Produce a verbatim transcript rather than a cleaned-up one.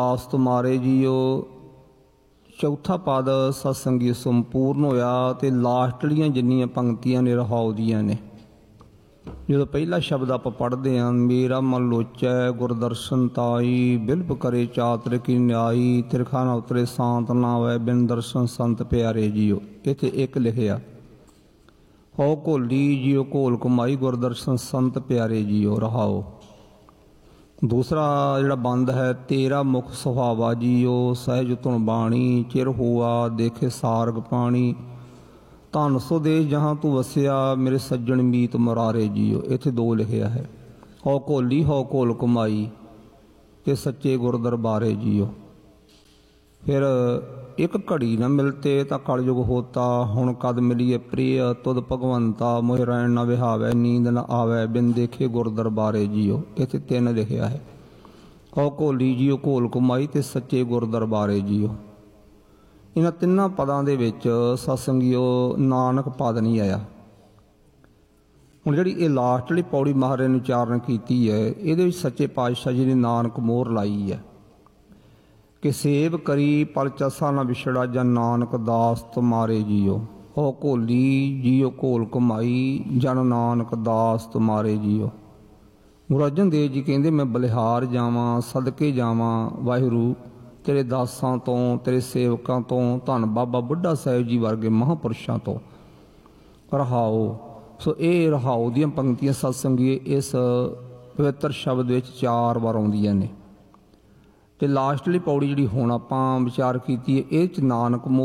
ਆਸ ਤੁਮਾਰੇ ਜੀਓ। ਚੌਥਾ ਪਦ ਸਤਸੰਗੀ ਸੰਪੂਰਨ ਹੋਇਆ ਤੇ ਲਾਸਟਲੀਆਂ ਜਿੰਨੀਆਂ ਪੰਕਤੀਆਂ ਨੇ ਰਹਾਉ ਦੀਆਂ ਨੇ। ਜਦੋਂ ਪਹਿਲਾ ਸ਼ਬਦ ਆਪਾਂ ਪੜ੍ਹਦੇ ਹਾਂ, ਮੇਰਾ ਮਨ ਲੋਚੈ ਗੁਰਦਰਸ਼ਨ ਤਾਈ, ਬਿਲਪ ਕਰੇ ਚਾਤਰ ਕੀ ਨਿਆਈ, ਤਿਰਖਾ ਨਾ ਉਤਰੇ ਸ਼ਾਂਤ ਨਾ ਹੋਵੇ, ਬਿਨ ਦਰਸ਼ਨ ਸੰਤ ਪਿਆਰੇ ਜੀਓ। ਇੱਥੇ ਇੱਕ ਲਿਖਿਆ ਹੋ ਘੋਲੀ ਜੀਓ ਘੋਲ ਕਮਾਈ, ਗੁਰਦਰਸ਼ਨ ਸੰਤ ਪਿਆਰੇ ਜੀਓ ਰਹਾਓ। ਦੂਸਰਾ ਜਿਹੜਾ ਬੰਦ ਹੈ, ਤੇਰਾ ਮੁਖ ਸੁਹਾਵਾ ਜੀਓ, ਸਹਿਜ ਧੁਨ ਬਾਣੀ, ਚਿਰ ਹੋਆ ਦੇਖੇ ਸਾਰਗ ਪਾਣੀ, ਧਨ ਸੋ ਦੇਸ਼ ਜਹਾਂ ਤੂੰ ਵਸਿਆ, ਮੇਰੇ ਸੱਜਣ ਮੀਤ ਮੁਰਾਰੇ ਜੀਓ। ਇੱਥੇ ਦੋ ਲਿਖਿਆ ਹੈ, ਹੋ ਘੋਲੀ ਹੋ ਘੋਲ ਕਮਾਈ ਤੇ ਸੱਚੇ ਗੁਰ ਦਰਬਾਰੇ ਜੀਓ। ਫਿਰ ਇੱਕ ਘੜੀ ਨਾ ਮਿਲਤੇ ਤਾਂ ਕਲਯੁਗ ਹੋਤਾ, ਹੁਣ ਕਦ ਮਿਲੀਏ ਪ੍ਰਿਯ ਤੁਧ ਭਗਵੰਤਾ, ਮੋਹਿ ਰੈਣ ਨਾ ਵਿਹਾਵੈ ਨੀਂਦ ਨਾ ਆਵੈ, ਬਿਨ ਦੇਖੇ ਗੁਰ ਦਰਬਾਰੇ ਜੀਓ। ਇੱਥੇ ਤਿੰਨ ਲਿਖਿਆ ਹੈ, ਹੋ ਘੋਲੀ ਜੀਓ ਘੋਲ ਕਮਾਈ ਤੇ ਸੱਚੇ ਗੁਰ ਦਰਬਾਰੇ ਜੀਓ। ਇਹਨਾਂ ਤਿੰਨਾਂ ਪਦਾਂ ਦੇ ਵਿੱਚ ਸਤਸੰਗੀਓ ਨਾਨਕ ਪਦ ਨਹੀਂ ਆਇਆ। ਹੁਣ ਜਿਹੜੀ ਇਹ ਲਾਸਟਲੀ ਪੌੜੀ ਮਹਾਰਾਜ ਨੇ ਉਚਾਰਨ ਕੀਤੀ ਹੈ, ਇਹਦੇ ਵਿੱਚ ਸੱਚੇ ਪਾਤਸ਼ਾਹ ਜੀ ਨੇ ਨਾਨਕ ਮੋਹਰ ਲਾਈ ਹੈ ਕਿ ਸੇਵ ਕਰੀ ਪਲ ਚਸਾ ਨਾ ਵਿਛੜਾ, ਜਾਂ ਨਾਨਕ ਦਾਸ ਤੁਮਾਰੇ ਜੀਓ। ਹੋ ਘੋਲੀ ਜੀਓ ਘੋਲ ਕਮਾਈ, ਜਨ ਨਾਨਕ ਦਾਸ ਤੁਮਾਰੇ ਜੀਓ। ਗੁਰੂ ਅਰਜਨ ਦੇਵ ਜੀ ਕਹਿੰਦੇ, ਮੈਂ ਬਲਿਹਾਰ ਜਾਵਾਂ ਸਦਕੇ ਜਾਵਾਂ ਵਾਹਿਗੁਰੂ ਤੇਰੇ ਦਾਸਾਂ ਤੋਂ, ਤੇਰੇ ਸੇਵਕਾਂ ਤੋਂ, ਧੰਨ ਬਾਬਾ ਬੁੱਢਾ ਸਾਹਿਬ ਜੀ ਵਰਗੇ ਮਹਾਂਪੁਰਸ਼ਾਂ ਤੋਂ ਰਹਾਓ। ਸੋ ਇਹ ਰਹਾਓ ਦੀਆਂ ਪੰਕਤੀਆਂ ਸਤਸੰਗੀ ਇਸ ਪਵਿੱਤਰ ਸ਼ਬਦ ਵਿੱਚ ਚਾਰ ਵਾਰ ਆਉਂਦੀਆਂ ਨੇ। ਤੇ ਲਾਸਟਲੀ ਪੌੜੀ ਜਿਹੜੀ ਹੁਣ ਆਪਾਂ ਵਿਚਾਰ ਕੀਤੀ ਹੈ, ਇਹ 'ਚ ਨਾਨਕ